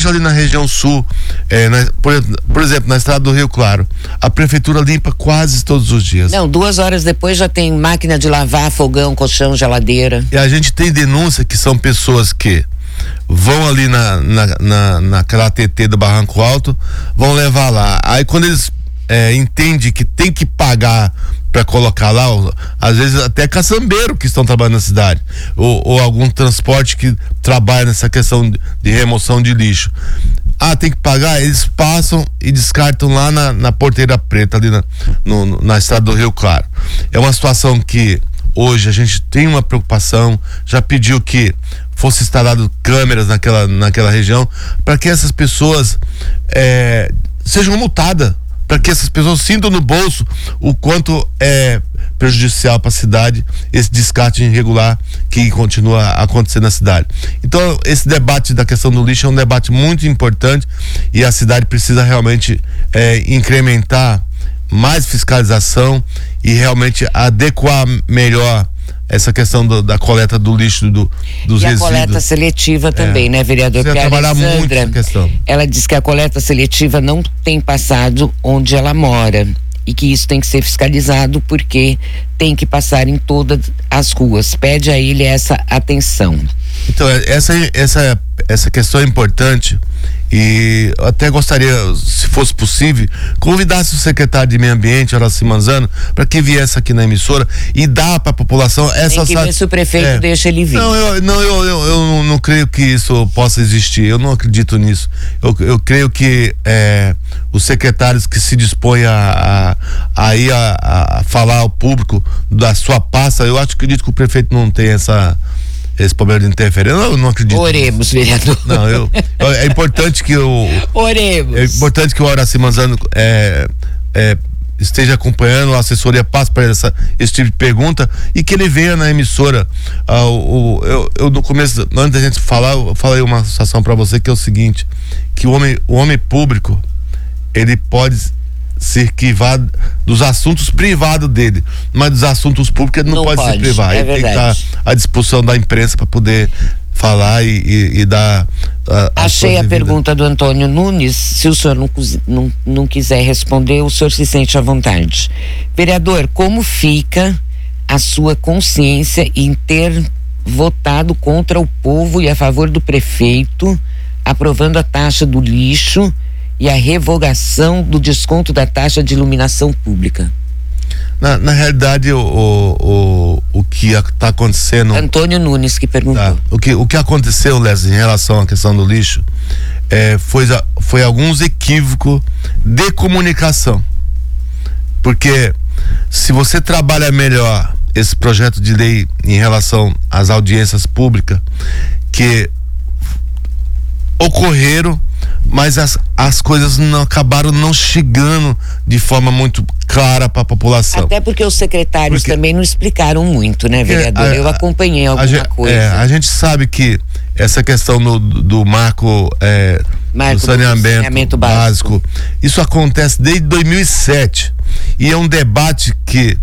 lixo ali na região sul, por exemplo, na estrada do Rio Claro, a prefeitura limpa quase todos os dias. Não, 2 horas depois já tem máquina de lavar, fogão, colchão, geladeira. E a gente tem denúncia que são pessoas que vão ali naquela TT do Barranco Alto, vão levar lá. Aí quando eles entendem que tem que pagar para colocar lá, às vezes até caçambeiro que estão trabalhando na cidade, ou algum transporte que trabalha nessa questão de remoção de lixo. Tem que pagar, eles passam e descartam lá na Porteira Preta, ali na estrada do Rio Claro. É uma situação que hoje a gente tem uma preocupação, já pediu que fosse instalado câmeras naquela região, para que essas pessoas sejam multadas, para que essas pessoas sintam no bolso o quanto é prejudicial para a cidade esse descarte irregular que continua a acontecer na cidade. Então, esse debate da questão do lixo é um debate muito importante e a cidade precisa realmente incrementar mais fiscalização e realmente adequar melhor essa questão da coleta do lixo, dos resíduos. E a coleta seletiva também, né, vereador? Precisa trabalhar muito essa questão. Ela diz que a coleta seletiva não tem passado onde ela mora e que isso tem que ser fiscalizado porque tem que passar em todas as ruas. Pede a ele essa atenção. Então, essa questão é importante e eu até gostaria, se fosse possível, convidasse o secretário de Meio Ambiente, Horácio Simanzano, para que viesse aqui na emissora e dar para a população essa... Tem que ver se o prefeito deixa ele vir. Eu não creio que isso possa existir, eu não acredito nisso. Eu creio que os secretários que se dispõem a falar ao público da sua pasta, eu acredito que o prefeito não tem esse problema de interferência. Eu não acredito. Oremos, vereador. Não, é importante que Oremos. É importante que o Horácio Simanzano esteja acompanhando, a assessoria passe para esse tipo de pergunta e que ele venha na emissora. Eu no começo, antes da gente falar, eu falei uma situação para você que é o seguinte, que o homem público, ele pode se esquivar dos assuntos privados dele, mas dos assuntos públicos ele não pode se privar. Ele tem que estar à disposição da imprensa para poder falar e dar Achei a pergunta do Antônio Nunes. Se o senhor não quiser responder, o senhor se sente à vontade. Vereador, como fica a sua consciência em ter votado contra o povo e a favor do prefeito, aprovando a taxa do lixo e a revogação do desconto da taxa de iluminação pública? Na realidade, o que está acontecendo... Antônio Nunes que perguntou. O que aconteceu, Leslie, em relação à questão do lixo, foi alguns equívocos de comunicação. Porque se você trabalha melhor esse projeto de lei em relação às audiências públicas que ocorreram, mas as coisas acabaram não chegando de forma muito clara para a população. Até porque os secretários também não explicaram muito, né, vereador? Eu acompanhei alguma coisa. A gente sabe que essa questão do marco do saneamento básico, isso acontece desde 2007 e é um debate que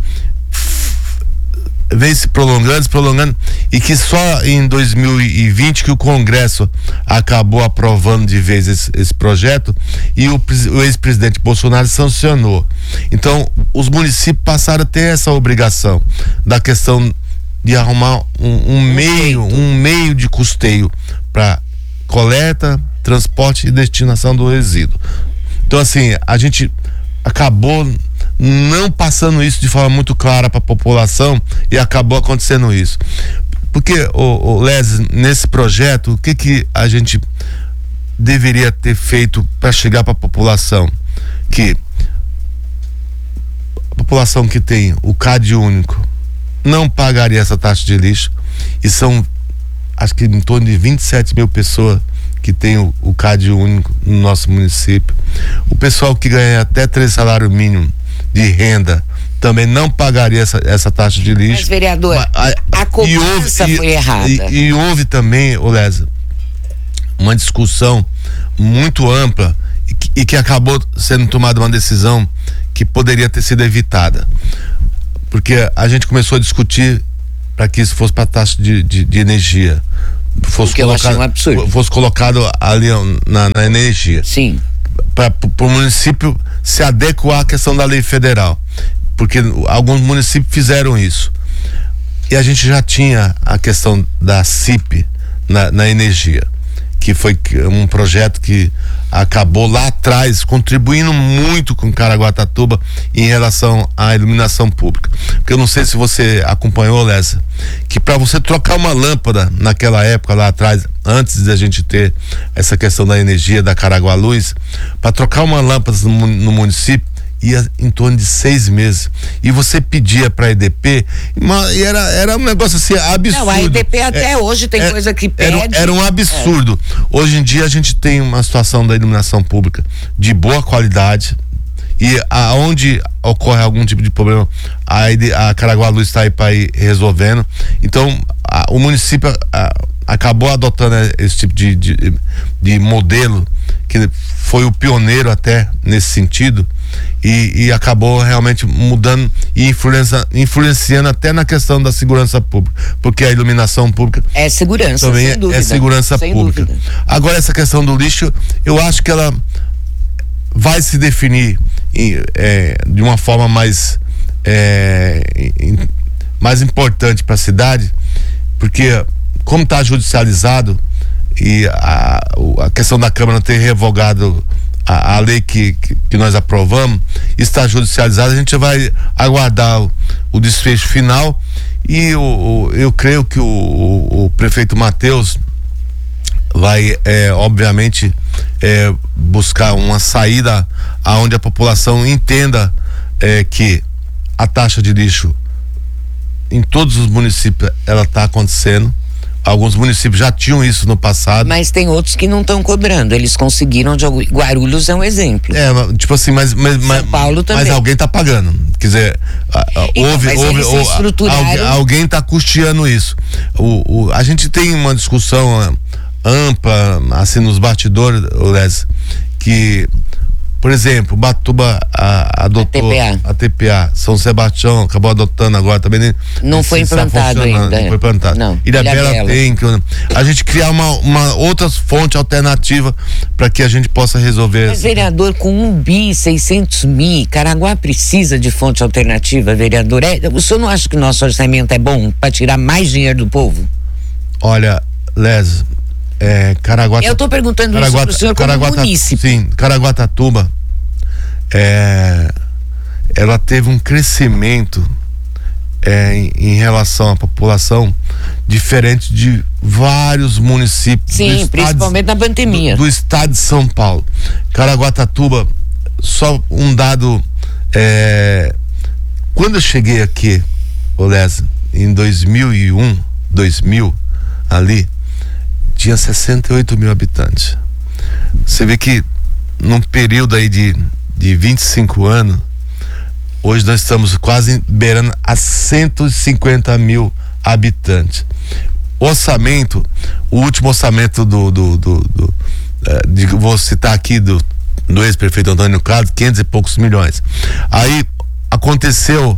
vem se prolongando e que só em 2020 que o Congresso acabou aprovando de vez esse projeto e o ex-presidente Bolsonaro sancionou. Então os municípios passaram a ter essa obrigação da questão de arrumar um meio de custeio para coleta, transporte e destinação do resíduo. Então assim, a gente acabou não passando isso de forma muito clara para a população e acabou acontecendo isso. Porque, Leslie, nesse projeto, o que a gente deveria ter feito para chegar para a população? Que a população que tem o CAD único não pagaria essa taxa de lixo, e são, acho que em torno de 27 mil pessoas que tem o CAD único no nosso município. O pessoal que ganha até 3 salários mínimos de renda também não pagaria essa taxa de lixo. Mas, vereador, a cobrança foi errada. E houve também, Leslie, uma discussão muito ampla e que acabou sendo tomada uma decisão que poderia ter sido evitada. Porque a gente começou a discutir para que isso fosse para a taxa de energia. fosse colocado ali na energia. Sim. Para o município se adequar à questão da lei federal, porque alguns municípios fizeram isso. E a gente já tinha a questão da CIP na energia, que foi um projeto que acabou lá atrás contribuindo muito com Caraguatatuba em relação à iluminação pública. Porque eu não sei se você acompanhou, Lésia, que para você trocar uma lâmpada naquela época lá atrás, antes da gente ter essa questão da energia da Caraguá Luz, para trocar uma lâmpada no município ia em torno de 6 meses. E você pedia para a EDP, e era um negócio assim absurdo. Não, a EDP até hoje tem coisa que pede. Era um absurdo. Hoje em dia a gente tem uma situação da iluminação pública de boa qualidade, e aonde ocorre algum tipo de problema, a Caraguá Luz está aí para ir resolvendo. Então o município acabou adotando esse tipo de modelo, que foi o pioneiro até nesse sentido, e acabou realmente mudando e influenciando até na questão da segurança pública, porque a iluminação pública é segurança, também sem dúvida, é segurança sem pública. Dúvida. Agora, essa questão do lixo, eu acho que ela vai se definir de uma forma mais importante para a cidade, porque como está judicializado, e a questão da Câmara ter revogado a lei que nós aprovamos, está judicializada, a gente vai aguardar o desfecho final, e eu creio que o prefeito Matheus vai obviamente buscar uma saída aonde a população entenda que a taxa de lixo em todos os municípios ela está acontecendo. Alguns municípios já tinham isso no passado. Mas tem outros que não estão cobrando. Eles conseguiram, Guarulhos é um exemplo. Tipo assim, mas São Paulo também. Mas alguém está pagando. Quer dizer, alguém está custeando isso. A gente tem uma discussão ampla, assim, nos bastidores, Les, que, por exemplo, Batuba adotou a TPA, São Sebastião acabou adotando agora também. Não foi implantado ainda. Não foi implantado. Não. Ilhabela tem. A gente criar uma outra fonte alternativa para que a gente possa resolver. Mas, vereador, com 1.600 bi, Caraguá precisa de fonte alternativa, vereador. O senhor não acha que o nosso orçamento é bom para tirar mais dinheiro do povo? Olha, Les, Caraguatatuba. Eu estou perguntando isso para o senhor como munícipe. Sim, Caraguatatuba, ela teve um crescimento em relação à população diferente de vários municípios. Sim, principalmente na pandemia. Do estado de São Paulo. Caraguatatuba, só um dado, quando eu cheguei aqui, Olésio, em 2001, ali, tinha 68 mil habitantes. Você vê que num período aí de 25 anos, hoje nós estamos quase beirando a 150 mil habitantes. Orçamento, o último orçamento vou citar aqui do ex-prefeito Antônio Carlos, 500 e poucos milhões. Aí aconteceu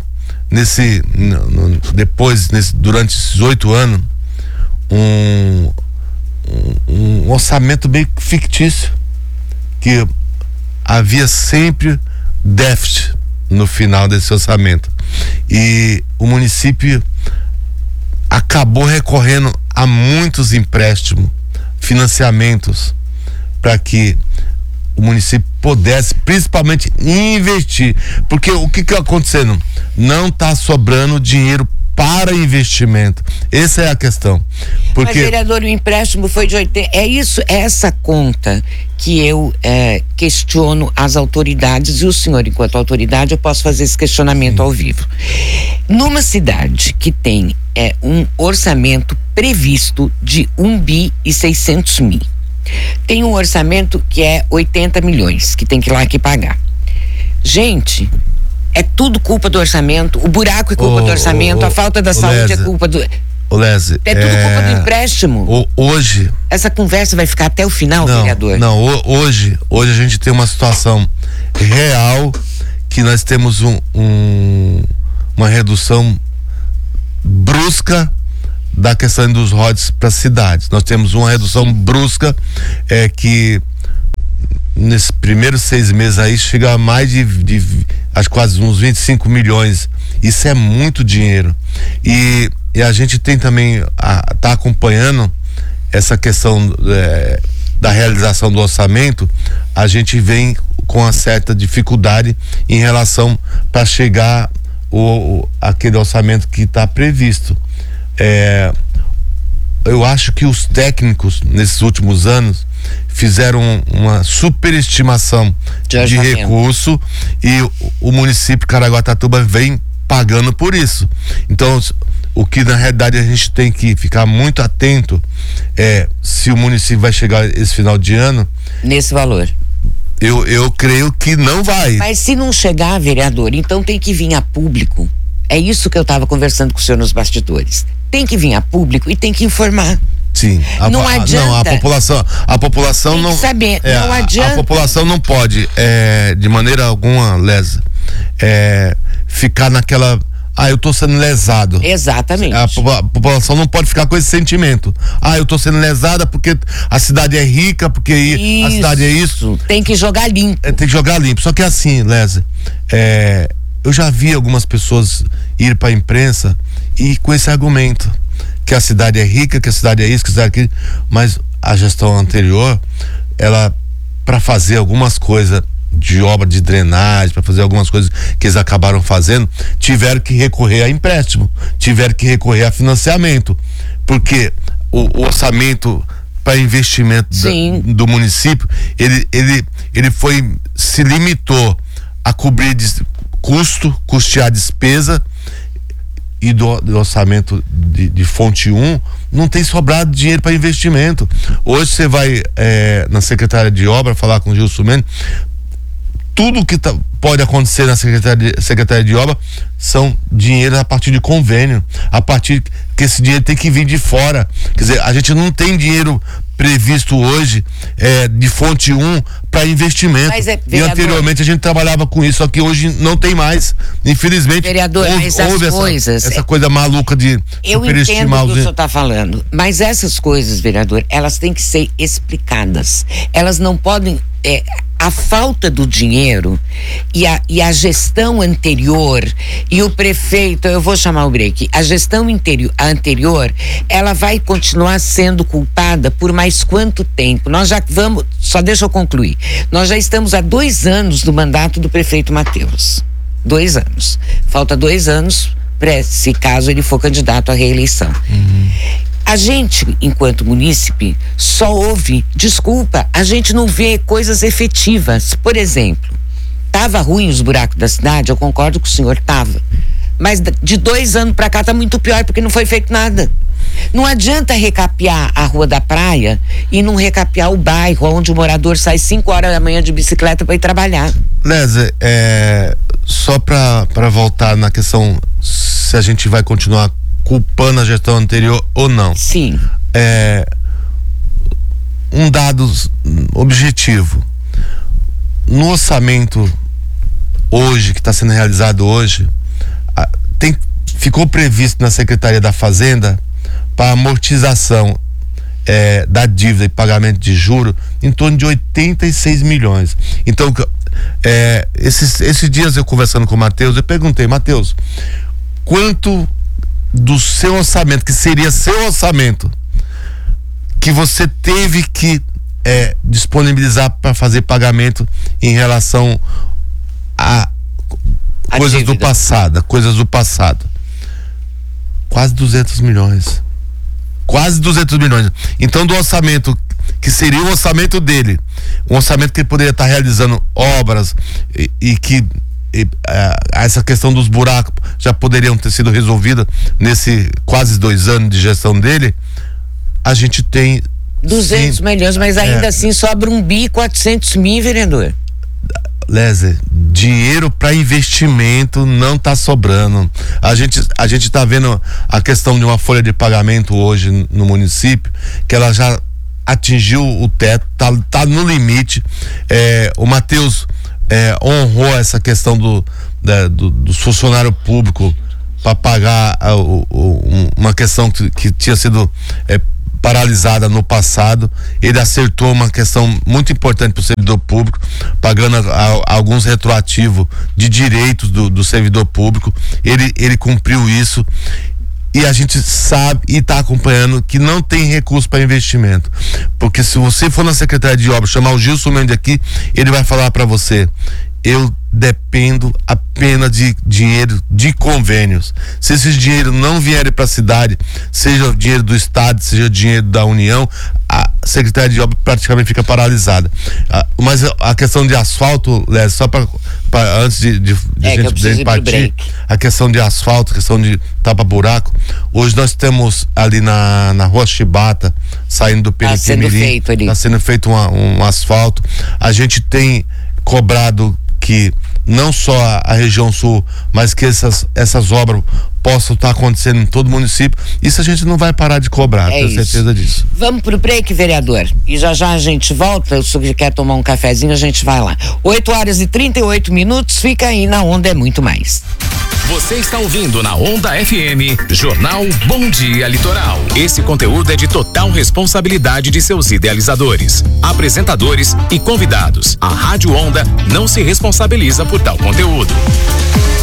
durante esses 8 anos um orçamento bem fictício, que havia sempre déficit no final desse orçamento, e o município acabou recorrendo a muitos empréstimos, financiamentos, para que o município pudesse principalmente investir, porque o que está acontecendo? Não está sobrando dinheiro para investimento. Essa é a questão. Porque... Mas, vereador, o empréstimo foi de 80. É essa conta que eu questiono as autoridades, e o senhor, enquanto autoridade, eu posso fazer esse questionamento ao vivo. Numa cidade que tem um orçamento previsto de 1.600 bi, tem um orçamento que é 80 milhões, que tem que ir lá aqui pagar. Gente, é tudo culpa do orçamento, o buraco é culpa do orçamento, a falta da saúde é culpa do... Lésia, é tudo culpa do empréstimo. Hoje... Essa conversa vai ficar até o final, vereador? Não, hoje a gente tem uma situação real, que nós temos uma redução brusca da questão dos royalties para as cidades. Nós temos uma redução brusca, que nesses primeiros 6 meses aí chega a mais de acho quase uns 25 milhões. Isso é muito dinheiro. E a gente tem também, tá acompanhando essa questão da realização do orçamento. A gente vem com uma certa dificuldade em relação para chegar aquele orçamento que está previsto. Eu acho que os técnicos nesses últimos anos fizeram uma superestimação de recurso, e o município de Caraguatatuba vem pagando por isso. Então, o que na realidade a gente tem que ficar muito atento se o município vai chegar esse final de ano nesse valor. Eu creio que não vai. Mas se não chegar, vereador, então tem que vir a público. É isso que eu estava conversando com o senhor nos bastidores. Tem que vir a público e tem que informar. Sim. Não adianta. Não, a população tem não que saber, não adianta. A população não pode, de maneira alguma, Lesa, ficar naquela... eu tô sendo lesado. Exatamente. A população não pode ficar com esse sentimento. Eu tô sendo lesada porque a cidade é rica, porque a cidade é isso. Tem que jogar limpo. Tem que jogar limpo. Só que assim, Lesa, eu já vi algumas pessoas ir para a imprensa e com esse argumento, que a cidade é rica, que a cidade é isso, que a cidade é aquilo, mas a gestão anterior, ela, para fazer algumas coisas de obra de drenagem, para fazer algumas coisas que eles acabaram fazendo, tiveram que recorrer a empréstimo, tiveram que recorrer a financiamento, porque o orçamento para investimento do município, ele se limitou a cobrir custear despesa, e do orçamento de fonte 1 não tem sobrado dinheiro para investimento. Hoje você vai na Secretaria de Obra falar com o Gilson Mendes, tudo que pode acontecer na Secretaria de Obra são dinheiro a partir de convênio, a partir que esse dinheiro tem que vir de fora. Quer dizer, a gente não tem dinheiro previsto hoje de fonte 1 para investimento. E anteriormente a gente trabalhava com isso, só que hoje não tem mais. Infelizmente, vereador, houve essa coisa maluca de superestimar. Eu entendo o que o senhor está falando, mas essas coisas, vereador, elas têm que ser explicadas. Elas não podem... a falta do dinheiro e a gestão anterior e o prefeito, eu vou chamar o break, a gestão anterior, ela vai continuar sendo culpada por mais quanto tempo? Nós já vamos, só deixa eu concluir, nós já estamos há 2 anos do mandato do prefeito Matheus, 2 anos, falta 2 anos se caso ele for candidato à reeleição. A gente, enquanto munícipe, só ouve desculpa, a gente não vê coisas efetivas. Por exemplo, tava ruim os buracos da cidade, eu concordo com o senhor, tava. Mas de 2 anos pra cá tá muito pior, porque não foi feito nada. Não adianta recapear a Rua da Praia e não recapear o bairro onde o morador sai 5 horas da manhã de bicicleta para ir trabalhar. Lesa, só para voltar na questão se a gente vai continuar culpando a gestão anterior ou não. Sim. Um dado objetivo. No orçamento hoje, que está sendo realizado hoje, ficou previsto na Secretaria da Fazenda para amortização da dívida e pagamento de juros em torno de 86 milhões. Então, esses dias eu conversando com o Matheus, eu perguntei, Matheus, quanto do seu orçamento, que seria seu orçamento, que você teve que disponibilizar para fazer pagamento em relação a coisas do passado, quase 200 milhões. Quase 200 milhões. Então, do orçamento que seria o orçamento dele, um orçamento que ele poderia estar realizando obras e que essa questão dos buracos já poderiam ter sido resolvidas nesse quase 2 anos de gestão dele, a gente tem 200 milhões, mas ainda assim sobra 1.400 mil, vereador. Lézer, dinheiro para investimento não tá sobrando. A gente tá vendo a questão de uma folha de pagamento hoje no município, que ela já atingiu o teto, tá no limite. O Matheus honrou essa questão dos funcionários públicos para pagar uma questão que tinha sido paralisada no passado. Ele acertou uma questão muito importante para o servidor público, pagando alguns retroativos de direitos do servidor público. Ele cumpriu isso. E a gente sabe e está acompanhando que não tem recurso para investimento. Porque se você for na Secretaria de Obras, chamar o Gilson Mendes aqui, ele vai falar para você: eu dependo apenas de dinheiro de convênios. Se esses dinheiros não vierem para a cidade, seja o dinheiro do Estado, seja o dinheiro da União, a Secretaria de Obras praticamente fica paralisada. Mas a questão de asfalto, Léo, só para antes de gente partir, a questão de asfalto, a questão de tapa-buraco, hoje nós temos ali na Rua Chibata, saindo do Periquimirim, está sendo feito um asfalto. A gente tem cobrado que não só a região sul, mas que essas obras possam estar acontecendo em todo o município. Isso a gente não vai parar de cobrar, tenho certeza disso. Vamos pro break, vereador, e já a gente volta. Se você quer tomar um cafezinho, a gente vai lá. 8h38, fica aí na Onda é Muito Mais. Você está ouvindo na Onda FM, Jornal Bom Dia Litoral. Esse conteúdo é de total responsabilidade de seus idealizadores, apresentadores e convidados. A Rádio Onda não se responsabiliza por tal conteúdo.